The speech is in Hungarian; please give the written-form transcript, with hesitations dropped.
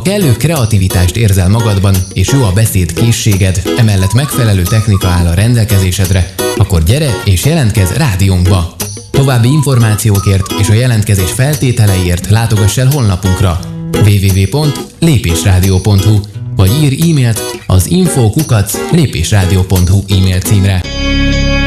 kellő kreativitást érzel magadban, és jó a beszédkészséged, emellett megfelelő technika áll a rendelkezésedre, akkor gyere és jelentkezz rádiónkba! További információkért és a jelentkezés feltételeiért látogass el honlapunkra www.lépésradio.hu vagy írj e-mailt az info@lépésradio.hu e-mail címre.